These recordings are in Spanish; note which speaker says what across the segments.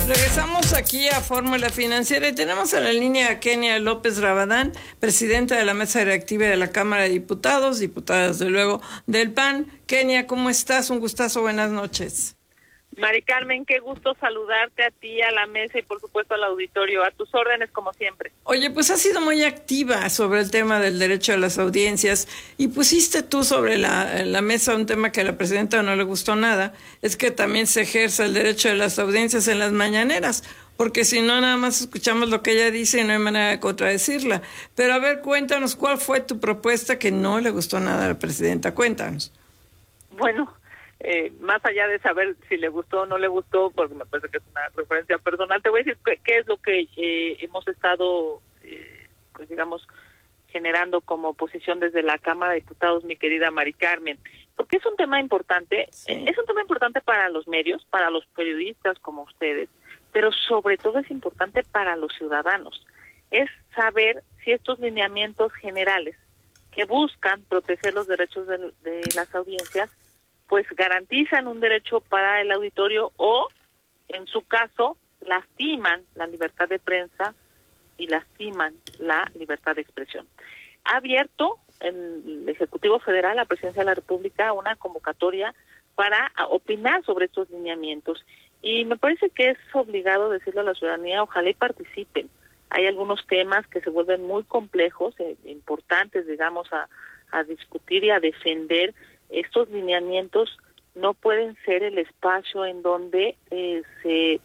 Speaker 1: Regresamos aquí a Fórmula Financiera y tenemos en la línea a Kenia López Rabadán, presidenta de la Mesa Directiva de la Cámara de Diputados, diputada desde luego del PAN. Kenia, ¿cómo estás? Un gustazo, buenas noches.
Speaker 2: Mari Carmen, qué gusto saludarte a ti, a la mesa y por supuesto al auditorio, a tus órdenes como siempre.
Speaker 1: Oye, pues has sido muy activa sobre el tema del derecho a las audiencias y pusiste tú sobre la mesa un tema que a la presidenta no le gustó nada, es que también se ejerza el derecho a las audiencias en las mañaneras, porque si no nada más escuchamos lo que ella dice y no hay manera de contradecirla. Pero a ver, cuéntanos, ¿cuál fue tu propuesta que no le gustó nada a la presidenta? Cuéntanos.
Speaker 2: Bueno, más allá de saber si le gustó o no le gustó, porque me parece que es una referencia personal, te voy a decir qué es lo que hemos estado, pues digamos, generando como posición desde la Cámara de Diputados, mi querida Mari Carmen, porque es un tema importante, sí. Es un tema importante para los medios, para los periodistas como ustedes, pero sobre todo es importante para los ciudadanos, es saber si estos lineamientos generales que buscan proteger los derechos de las audiencias pues garantizan un derecho para el auditorio o, en su caso, lastiman la libertad de prensa y lastiman la libertad de expresión. Ha abierto el Ejecutivo Federal, la Presidencia de la República, una convocatoria para opinar sobre estos lineamientos y me parece que es obligado decirle a la ciudadanía, ojalá y participen. Hay algunos temas que se vuelven muy complejos, importantes, digamos, a discutir y a defender. Estos lineamientos no pueden ser el espacio en donde se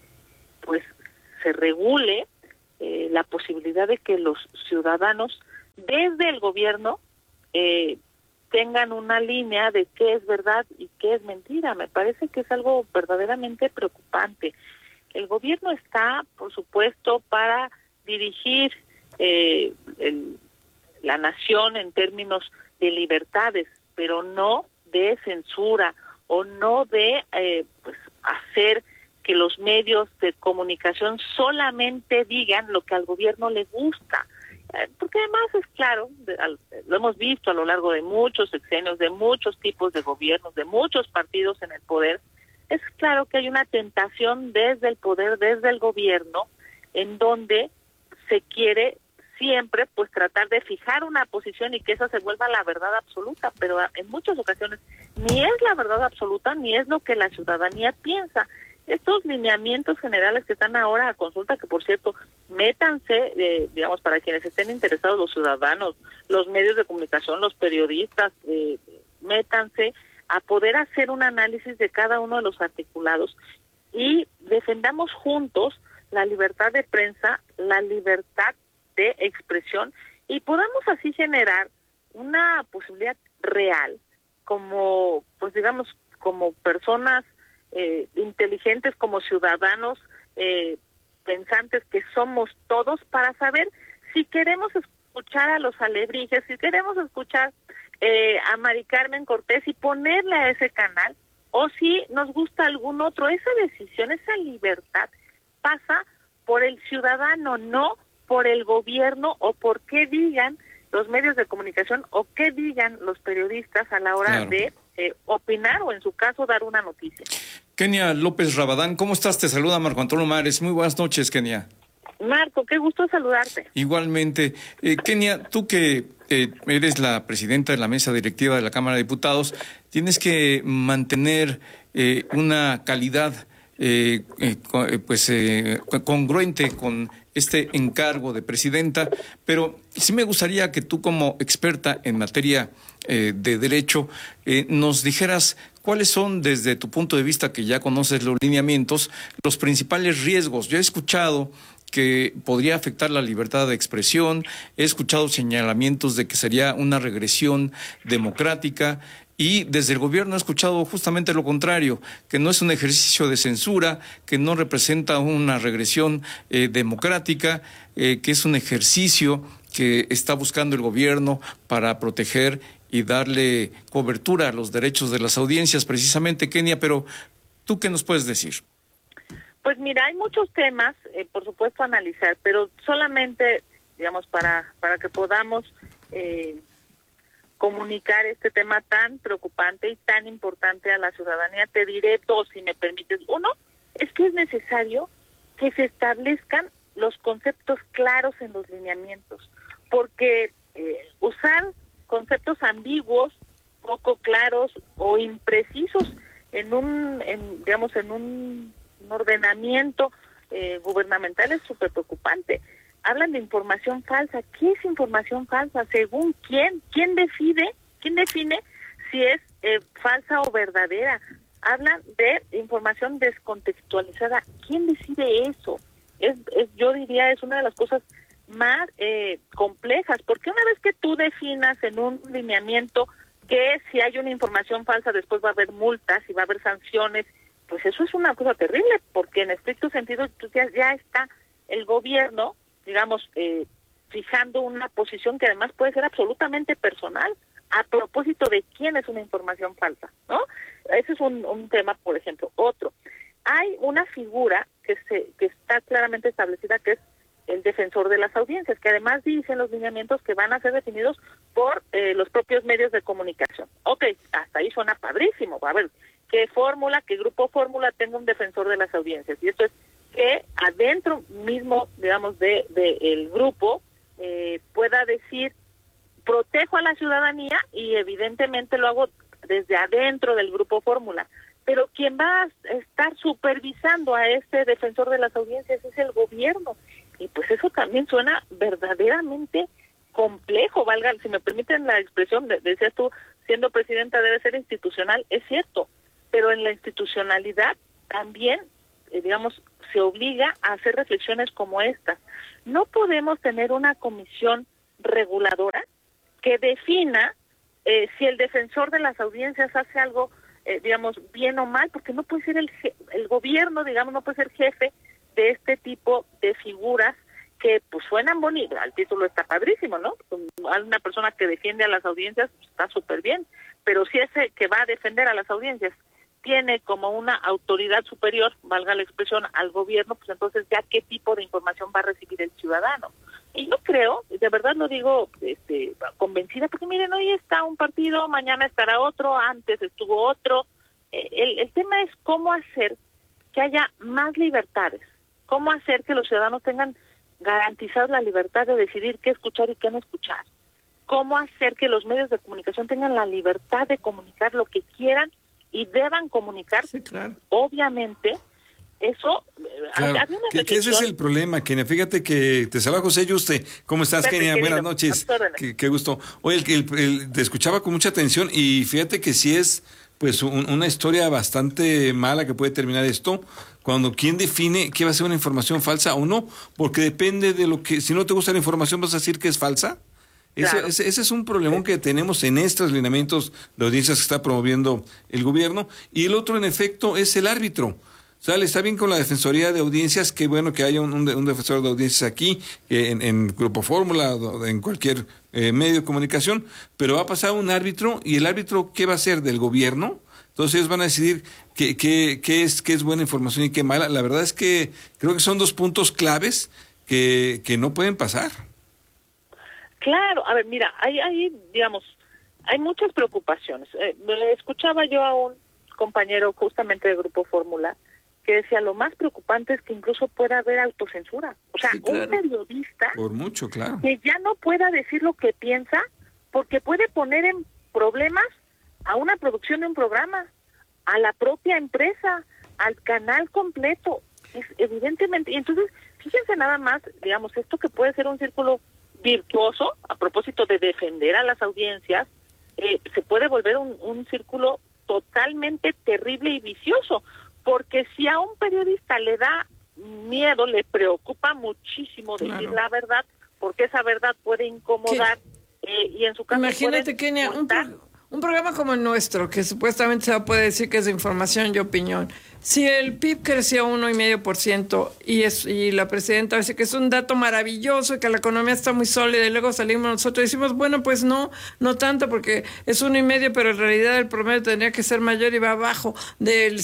Speaker 2: regule la posibilidad de que los ciudadanos desde el gobierno tengan una línea de qué es verdad y qué es mentira. Me parece que es algo verdaderamente preocupante. El gobierno está, por supuesto, para dirigir la nación en términos de libertades, pero no de censura o no de hacer que los medios de comunicación solamente digan lo que al gobierno le gusta, porque además es claro, lo hemos visto a lo largo de muchos sexenios, de muchos tipos de gobiernos, de muchos partidos en el poder, es claro que hay una tentación desde el poder, desde el gobierno, en donde se quiere siempre pues tratar de fijar una posición y que esa se vuelva la verdad absoluta, pero en muchas ocasiones ni es la verdad absoluta ni es lo que la ciudadanía piensa. Estos lineamientos generales que están ahora a consulta, que por cierto, métanse, digamos, para quienes estén interesados, los ciudadanos, los medios de comunicación, los periodistas, métanse a poder hacer un análisis de cada uno de los articulados y defendamos juntos la libertad de prensa, la libertad de expresión y podamos así generar una posibilidad real como, pues digamos, como personas inteligentes, como ciudadanos pensantes que somos todos, para saber si queremos escuchar a los alebrijes, si queremos escuchar a Mari Carmen Cortés y ponerle a ese canal, o si nos gusta algún otro. Esa decisión, esa libertad pasa por el ciudadano, no por el gobierno o por qué digan los medios de comunicación o qué digan los periodistas a la hora de opinar o en su caso dar una noticia.
Speaker 3: Kenia López Rabadán, ¿cómo estás? Te saluda Marco Antonio Mares. Muy buenas noches, Kenia.
Speaker 2: Marco, qué gusto saludarte.
Speaker 3: Igualmente. Kenia, tú que eres la presidenta de la mesa directiva de la Cámara de Diputados, tienes que mantener una calidad congruente con este encargo de presidenta, pero sí me gustaría que tú, como experta en materia de derecho, nos dijeras cuáles son, desde tu punto de vista, que ya conoces los lineamientos, los principales riesgos. Yo he escuchado que podría afectar la libertad de expresión, he escuchado señalamientos de que sería una regresión democrática, y desde el gobierno he escuchado justamente lo contrario, que no es un ejercicio de censura, que no representa una regresión democrática, que es un ejercicio que está buscando el gobierno para proteger y darle cobertura a los derechos de las audiencias, precisamente, Kenia. Pero, ¿tú qué nos puedes decir?
Speaker 2: Pues mira, hay muchos temas, por supuesto, a analizar, pero solamente, digamos, para que podamos comunicar este tema tan preocupante y tan importante a la ciudadanía, te diré dos, si me permites. Uno, es que es necesario que se establezcan los conceptos claros en los lineamientos, porque usar conceptos ambiguos, poco claros o imprecisos en un ordenamiento gubernamental es súper preocupante. Hablan de información falsa. ¿Qué es información falsa? ¿Según quién? ¿Quién define si es falsa o verdadera? Hablan de información descontextualizada. ¿Quién decide eso? Yo diría, es una de las cosas más complejas, porque una vez que tú definas en un lineamiento que si hay una información falsa después va a haber multas y va a haber sanciones, pues eso es una cosa terrible, porque en estricto sentido ya está el gobierno, digamos, fijando una posición que además puede ser absolutamente personal a propósito de quién es una información falsa, ¿no? Ese es un tema, por ejemplo. Otro, hay una figura que está claramente establecida, que es el defensor de las audiencias, que además dicen los lineamientos que van a ser definidos por los propios medios de comunicación. Ok, hasta ahí suena padrísimo. A ver, ¿qué grupo fórmula tenga un defensor de las audiencias? Y esto es que adentro mismo, digamos, de el grupo pueda decir, protejo a la ciudadanía y evidentemente lo hago desde adentro del grupo fórmula. Pero quien va a estar supervisando a este defensor de las audiencias es el gobierno. Y pues eso también suena verdaderamente complejo, si me permiten la expresión, decías tú, siendo presidenta debe ser institucional, es cierto, pero en la institucionalidad también, digamos, se obliga a hacer reflexiones como estas. No podemos tener una comisión reguladora que defina si el defensor de las audiencias hace algo, digamos, bien o mal, porque no puede ser el gobierno, digamos, no puede ser jefe de este tipo de figuras que pues suenan bonitas, el título está padrísimo, ¿no? Hay una persona que defiende a las audiencias, pues, está súper bien, pero si ese que va a defender a las audiencias tiene como una autoridad superior, valga la expresión, al gobierno, pues entonces ya qué tipo de información va a recibir el ciudadano. Y yo creo, de verdad lo digo convencida, porque miren, hoy está un partido, mañana estará otro, antes estuvo otro. El tema es cómo hacer que haya más libertades, cómo hacer que los ciudadanos tengan garantizada la libertad de decidir qué escuchar y qué no escuchar, cómo hacer que los medios de comunicación tengan la libertad de comunicar lo que quieran y deban comunicar.
Speaker 1: Sí, claro.
Speaker 2: Obviamente, eso...
Speaker 4: Claro, que ese es el problema, Kenia. Fíjate que te saluda José Yuste. ¿Cómo estás, Kenia? Buenas noches. Qué gusto. Oye, te escuchaba con mucha atención y fíjate que sí es pues una historia bastante mala que puede terminar esto, cuando quién define qué va a ser una información falsa o no, porque depende de lo que, si no te gusta la información vas a decir que es falsa. Claro. Ese es un problemón que tenemos en estos lineamientos de audiencias que está promoviendo el gobierno, y el otro en efecto es el árbitro. ¿Sale? Está bien con la Defensoría de Audiencias, qué bueno que haya un defensor de audiencias aquí, en Grupo Fórmula, en cualquier medio de comunicación, pero va a pasar un árbitro, y el árbitro, ¿qué va a hacer? ¿Del gobierno? Entonces ellos van a decidir qué es buena información y qué mala. La verdad es que creo que son dos puntos claves que no pueden pasar.
Speaker 2: Claro, a ver, mira, hay muchas preocupaciones. Escuchaba yo a un compañero justamente de Grupo Fórmula que decía, lo más preocupante es que incluso pueda haber autocensura. O sea, sí, claro. Un periodista
Speaker 4: por mucho, claro,
Speaker 2: que ya no pueda decir lo que piensa porque puede poner en problemas a una producción de un programa, a la propia empresa, al canal completo. Evidentemente, y entonces, fíjense nada más, digamos, esto que puede ser un círculo virtuoso, a propósito de defender a las audiencias, se puede volver un círculo totalmente terrible y vicioso, porque si a un periodista le da miedo, le preocupa muchísimo decir claro. La verdad, porque esa verdad puede incomodar, y en su caso...
Speaker 1: Imagínate, Kenia, un programa como el nuestro, que supuestamente se puede decir que es de información y opinión, si el PIB creció 1,5% y la presidenta dice que es un dato maravilloso y que la economía está muy sólida, y luego salimos nosotros y decimos, bueno, pues no tanto, porque es 1,5%, pero en realidad el promedio tendría que ser mayor y va abajo del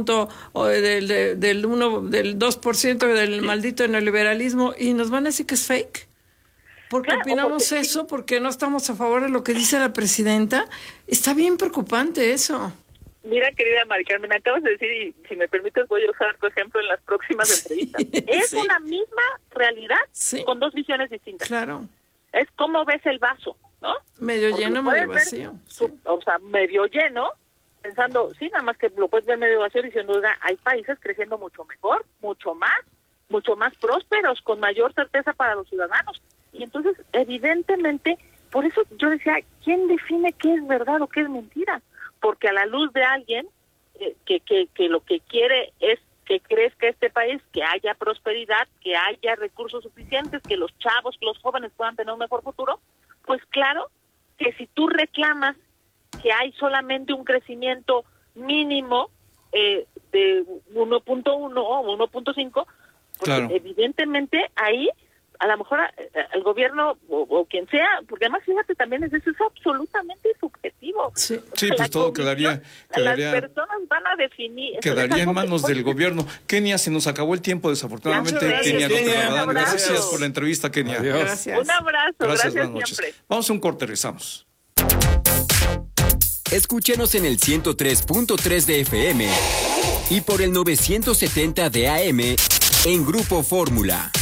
Speaker 1: 2% del maldito neoliberalismo, y nos van a decir que es fake. Porque claro, opinamos eso, porque no estamos a favor de lo que dice la presidenta. Está bien preocupante eso.
Speaker 2: Mira, querida Mari Carmen, me acabas de decir, y si me permites voy a usar tu ejemplo en las próximas entrevistas. Es una misma realidad con dos visiones distintas.
Speaker 1: Claro.
Speaker 2: Es cómo ves el vaso, ¿no?
Speaker 1: Medio lleno, medio vacío.
Speaker 2: O sea, medio lleno, pensando, sí, nada más que lo puedes ver medio vacío diciendo, oiga, hay países creciendo mucho mejor, mucho más prósperos, con mayor certeza para los ciudadanos. Y entonces, evidentemente, por eso yo decía, ¿quién define qué es verdad o qué es mentira? Porque a la luz de alguien que lo que quiere es que crezca este país, que haya prosperidad, que haya recursos suficientes, que los chavos, que los jóvenes puedan tener un mejor futuro, pues claro que si tú reclamas que hay solamente un crecimiento mínimo de 1.1 o 1.5, pues claro, evidentemente ahí a lo mejor el gobierno o quien sea, porque además fíjate también eso es absolutamente subjetivo.
Speaker 3: Sí, pues todo quedaría
Speaker 2: las personas van a definir.
Speaker 3: Quedaría en manos del gobierno. Kenia, se nos acabó el tiempo, desafortunadamente. Kenia, gracias por la entrevista, Kenia.
Speaker 1: Gracias.
Speaker 2: Un abrazo, gracias siempre.
Speaker 3: Vamos a un corte, regresamos.
Speaker 5: Escúchenos en el 103.3 de FM y por el 970 de AM en Grupo Fórmula.